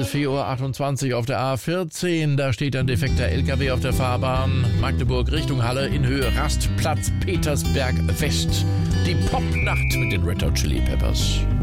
4:28 Uhr auf der A14. Da steht ein defekter LKW auf der Fahrbahn. Magdeburg Richtung Halle in Höhe Rastplatz Petersberg West. Die Popnacht mit den Red Hot Chili Peppers.